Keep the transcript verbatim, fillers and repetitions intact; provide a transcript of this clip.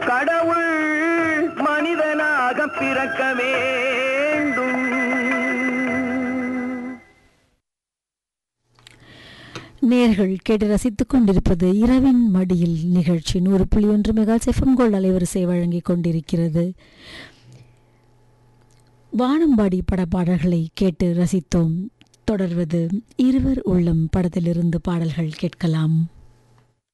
கடவுள் மனிதனாக பிறக்க வேண்டும். நேர்கள் கேட்டு ரசித்துக் கொண்டிருப்பது இரவின் மடியில் நிகழ்ச்சி. நூறு புள்ளி ஒன்று மெகா எஃப்எம் கோல்ட் அலைவரிசை வழங்கிக் கொண்டிருக்கிறது. வானம்பாடி பட பாடல்களை கேட்டு ரசித்தோம். தொடர்வது இருவர் உள்ளம் படத்திலிருந்து பாடல்கள் கேட்கலாம்.